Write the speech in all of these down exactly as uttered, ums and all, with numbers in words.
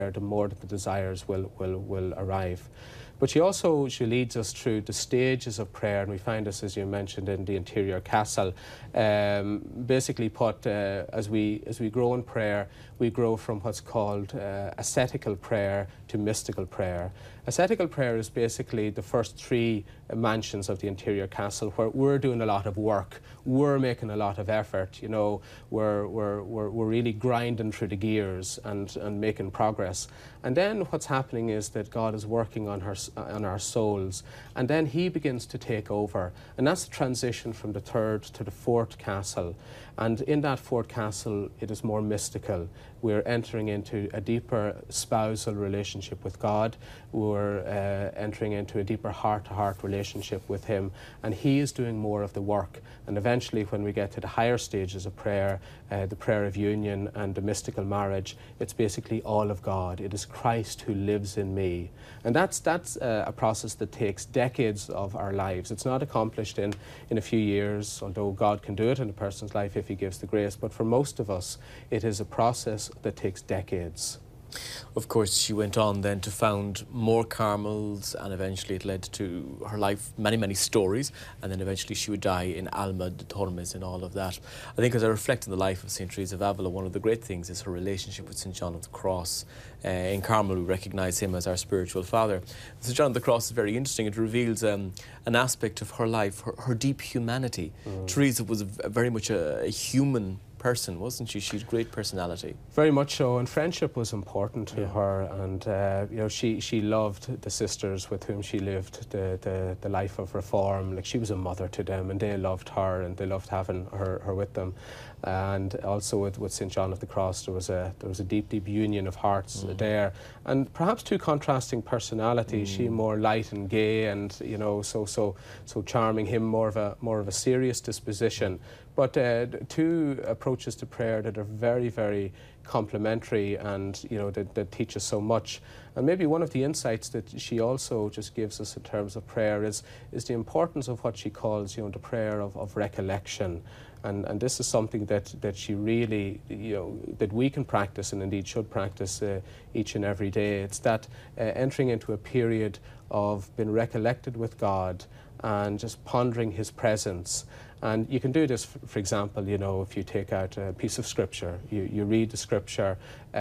the more that the desires will, will, will arrive. But she also, she leads us through the stages of prayer, and we find this, as you mentioned, in the interior castle. Um, basically put, uh, as, we, as we grow in prayer, we grow from what's called uh, ascetical prayer to mystical prayer. Ascetical prayer is basically the first three mansions of the interior castle, where we're doing a lot of work, we're making a lot of effort, you know, we're, we're, we're, we're really grinding through the gears and, and making progress. And then what's happening is that God is working on, her, on our souls, and then he begins to take over. And that's the transition from the third to the fourth castle. And in that fourth castle, it is more mystical. We're entering into a deeper spousal relationship with God. We're uh, entering into a deeper heart-to-heart relationship with him, and he is doing more of the work. And eventually, when we get to the higher stages of prayer, uh, the prayer of union and the mystical marriage, it's basically all of God. It is Christ who lives in me. And that's, that's uh, a process that takes decades of our lives. It's not accomplished in, in a few years, although God can do it in a person's life if he gives the grace. But for most of us, it is a process that takes decades. Of course, she went on then to found more Carmels, and eventually it led to her life, many, many stories, and then eventually she would die in Alma de Tormes and all of that. I think as I reflect on the life of Saint Teresa of Avila, one of the great things is her relationship with Saint John of the Cross. Uh, in Carmel, we recognise him as our spiritual father. Saint John of the Cross is very interesting. It reveals um, an aspect of her life, her, her deep humanity. Mm. Teresa was a, very much a, a human person, wasn't she? She had great personality. Very much so, and friendship was important to yeah. her, and uh, you know, she she loved the sisters with whom she lived the, the the life of reform. Like, she was a mother to them, and they loved her, and they loved having her her with them. And also with, with Saint John of the Cross, there was a there was a deep deep union of hearts mm. there, and perhaps two contrasting personalities. Mm. She more light and gay, and you know, so so so charming. Him more of a more of a serious disposition. But uh, two approaches to prayer that are very, very complementary, and you know, that, that teach us so much. And maybe one of the insights that she also just gives us in terms of prayer is is the importance of what she calls, you know, the prayer of, of recollection. And, and this is something that, that she really, you know, that we can practice, and indeed should practice uh, each and every day. It's that uh, entering into a period of being recollected with God and just pondering his presence. And you can do this, for example, you know, if you take out a piece of scripture, you, you read the scripture,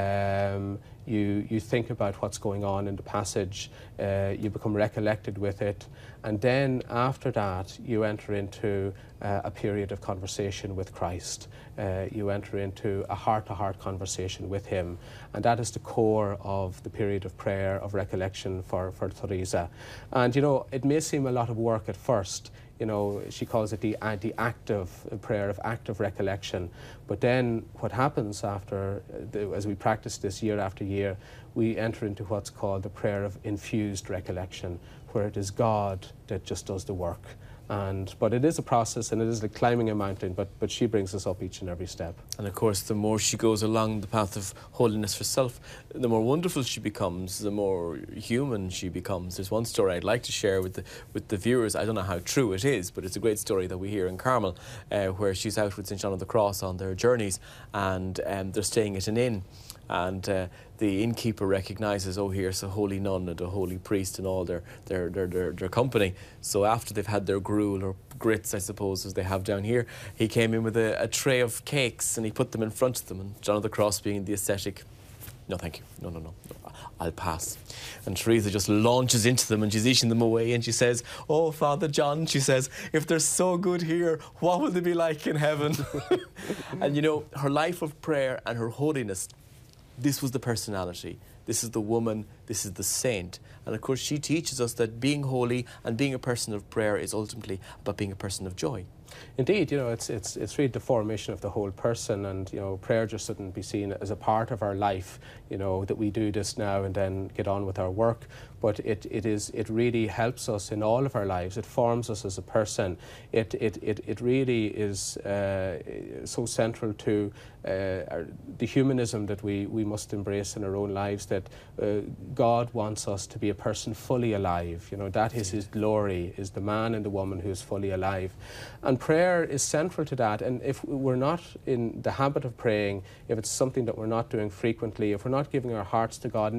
um, you, you think about what's going on in the passage, uh, you become recollected with it, and then after that you enter into uh, a period of conversation with Christ. Uh, you enter into a heart-to-heart conversation with him, and that is the core of the period of prayer, of recollection for, for Teresa. And you know, it may seem a lot of work at first. You know, she calls it the, uh, the active prayer of active recollection. But then what happens after, uh, the, as we practice this year after year, we enter into what's called the prayer of infused recollection, where it is God that just does the work. And, but it is a process, and it is like climbing a mountain, but, but she brings us up each and every step. And of course, the more she goes along the path of holiness herself, the more wonderful she becomes, the more human she becomes. There's one story I'd like to share with the, with the viewers. I don't know how true it is, but it's a great story that we hear in Carmel, uh, where she's out with Saint John of the Cross on their journeys, and um, they're staying at an inn. And uh, the innkeeper recognises, oh, here's a holy nun and a holy priest and all their, their, their, their, their company. So after they've had their gruel, or grits, I suppose, as they have down here, he came in with a, a tray of cakes, and he put them in front of them. And John of the Cross, being the ascetic, no, thank you, no, no, no, no, I'll pass. And Teresa just launches into them, and she's eating them away, and she says, oh, Father John, she says, if they're so good here, what will they be like in heaven? And you know, her life of prayer and her holiness, this was the personality. This is the woman, this is the saint. And of course, she teaches us that being holy and being a person of prayer is ultimately about being a person of joy. Indeed, you know, it's, it's, it's really the formation of the whole person, and, you know, prayer just shouldn't be seen as a part of our life, you know, that we do this now and then get on with our work, but it, it, is, it really helps us in all of our lives. It forms us as a person. It, it, it, it really is uh, so central to uh, the humanism that we, we must embrace in our own lives, that uh, God wants us to be a person fully alive. You know, that is his glory, is the man and the woman who is fully alive. And prayer is central to that. And if we're not in the habit of praying, if it's something that we're not doing frequently, if we're not giving our hearts to God,